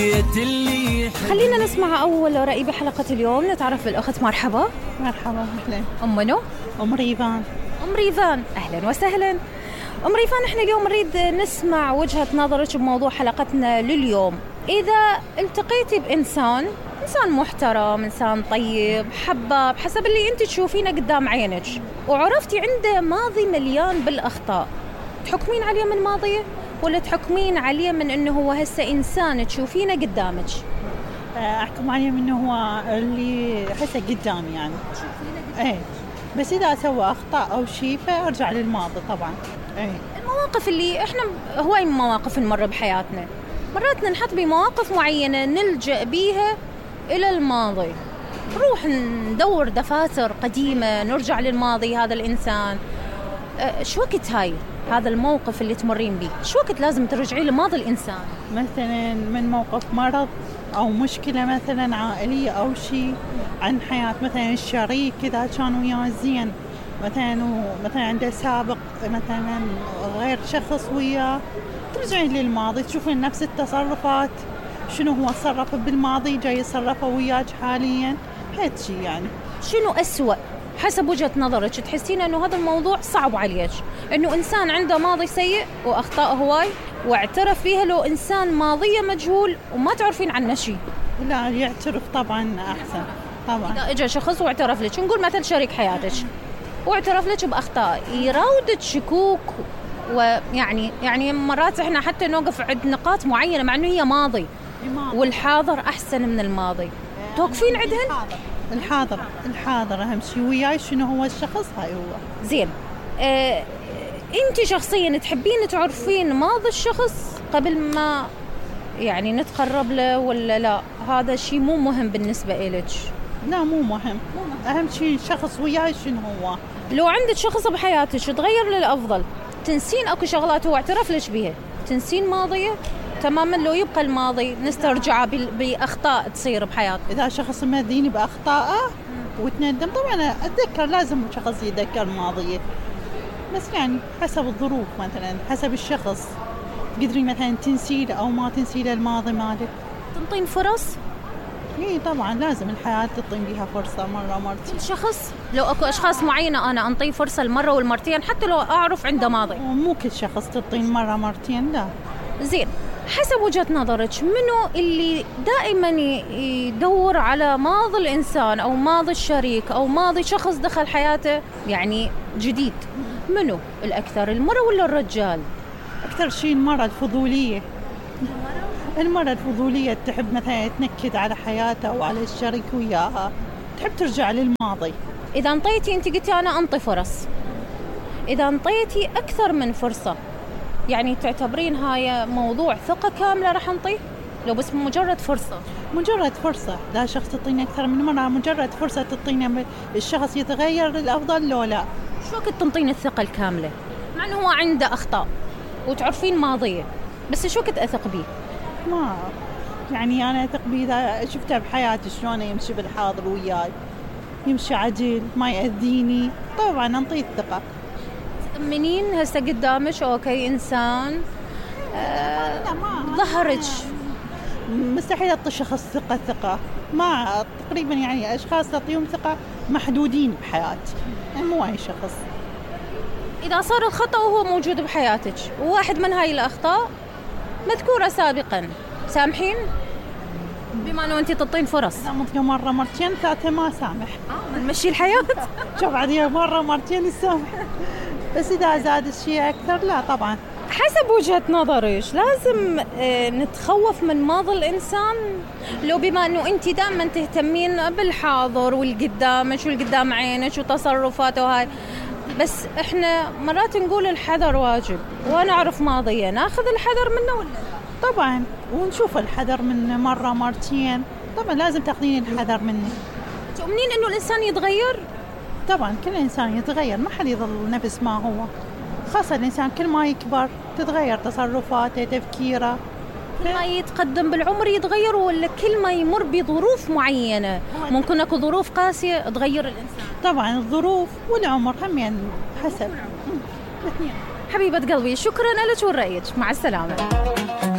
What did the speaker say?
خلينا نسمع أول رأي بحلقة اليوم. نتعرف بالأخت. مرحبا. مرحبا. أهلا. أم منو؟ أم ريفان. أم ريفان، أهلا وسهلا. أم ريفان، إحنا اليوم نريد نسمع وجهة نظرك بموضوع حلقتنا لليوم. إذا التقيتي بإنسان محترم، إنسان طيب، حباب، حسب اللي أنت تشوفينه قدام عينك، وعرفتي عنده ماضي مليان بالأخطاء، تحكمين عليه من ماضيه ولا تحكمين عليه من إنه هو هسه إنسان تشوفينه قدامك؟ أحكم عليه من هو اللي هسه قدامي يعني. إيه، بس إذا سوى أخطاء أو شيء فأرجع للماضي طبعا. إيه، المواقف اللي إحنا هواي مواقف نمر بحياتنا، مرات ننحط بمواقف معينة نلجأ بيها إلى الماضي، نروح ندور دفاتر قديمة، نرجع للماضي. هذا الإنسان شو وقت هذا الموقف اللي تمرين به، شو وقت لازم ترجعي لماضي الإنسان؟ مثلا من موقف مرض أو مشكلة مثلا عائلية أو شيء عن حياة مثلا الشريك إذا كان وياه زين، مثلا عنده سابق مثلا غير شخص وياه، ترجعين للماضي تشوفين نفس التصرفات، شنو هو تصرف بالماضي جاي يتصرفه وياك حاليا، هيك شيء يعني. شنو أسوأ حسب وجهة نظرك تحسين أنه هذا الموضوع صعب عليك، أنه إنسان عنده ماضي سيء وأخطاء هواي واعترف فيها، لو إنسان ماضيه مجهول وما تعرفين عنه شيء؟ لا، يعترف طبعا أحسن طبعا. إذا إجا شخص واعترف لك، نقول مثل شريك حياتك واعترف لك بأخطاء، يراودك شكوك، ويعني مرات إحنا حتى نوقف عند نقاط معينة مع أنه هي ماضي، والحاضر أحسن من الماضي، توقفين عندهن؟ الحاضر أهم شيء وياي، شنو هو الشخص هاي هو زين. أنت شخصيا تحبين تعرفين ماضي الشخص قبل ما يعني نتقرب له، ولا لا هذا شيء مو مهم بالنسبة إلك؟ لا، مو مهم. أهم شيء الشخص وياي شنو هو. لو عندك شخص بحياتك تغير للأفضل، تنسين أكو شغلات هو اعترف لك بيها، تنسين ماضيه تماما؟ لو يبقى الماضي نسترجعه بأخطاء تصير بحياتنا. إذا شخص مديني بأخطائه وتندم، طبعا أتذكر، لازم شخص يتذكر ماضيه، بس يعني حسب الظروف، مثلا حسب الشخص تقدرين مثلا تنسيله أو ما تنسيله الماضي مالك. تنطين فرص؟ إيه طبعا، لازم الحياة تنطين بيها فرصة مرة مرتين. شخص لو أكو أشخاص معينة أنا أنطيه فرصة المرة والمرتين حتى لو أعرف عنده ماضي؟ مو كل شخص تنطين مرة مرتين، لا. زين، حسب وجهة نظرك منو اللي دائما يدور على ماضي الإنسان أو ماضي الشريك أو ماضي شخص دخل حياته يعني جديد؟ منو الأكثر، المرأة ولا الرجال؟ أكثر شيء المرأة الفضولية. المرأة الفضولية تحب مثلا تنكد على حياتها أو على الشريك وياها، تحب ترجع للماضي. إذا انطيتي، أنت قلتي أنا أنطي فرص، إذا انطيتي أكثر من فرصة يعني تعتبرين هاي موضوع ثقة كاملة رح انطيه؟ لو بس مجرد فرصة، لا شخص تعطيني أكثر من مرة، مجرد فرصة تعطيني الشخص يتغير للأفضل، لو لا. شو وقت تنطين الثقة الكاملة مع أنه هو عنده أخطاء وتعرفين ماضية، بس شو وقت أثق بيه؟ ما يعني أنا أثق بيه إذا شفته بحياتي شلون يمشي بالحاضر وياي، يمشي عدل، ما يأذيني، طبعا أنطيه الثقة. تأمنين هسه قدامك أوكي إنسان ظهرك؟ مستحيل أعطي شخص ثقة، ما تقريبا يعني أشخاص تعطيهم ثقة محدودين بحياتي، يعني مو أي شخص. إذا صار الخطأ وهو موجود بحياتك وواحد من هاي الأخطاء مذكورة سابقا، سامحين بما أنه أنت تطين فرص؟ لا، ممكن مرة مرتين ثلاثة ما سامح، نمشي الحياة. شوف عادي مرة مرتين السامح، بس إذا زاد الشيء أكثر لا طبعا. حسب وجهة نظرك لازم نتخوف من ماضي الإنسان؟ لو بما أنه أنت دائما تهتمين بالحاضر والقدامك والقدام عينك وتصرفاته وهاي، بس إحنا مرات نقول الحذر واجب، وأنا أعرف ماضية، ناخذ الحذر منه ولا لا؟ طبعا، ونشوف الحذر من مرة مرتين، طبعا لازم تاخذين الحذر مني. تؤمنين أنه الإنسان يتغير؟ طبعا كل إنسان يتغير، ما حد يظل نفس ما هو، خاصة الإنسان كل ما يكبر تتغير تصرفاته، تفكيره، كل ما يتقدم بالعمر يتغير، ولا كل ما يمر بظروف معينة ممكن أكو ظروف قاسية تغير الإنسان؟ طبعا الظروف والعمر هم يعني حسب. حبيبة قلبي، شكرا لك ورأيك، مع السلامة.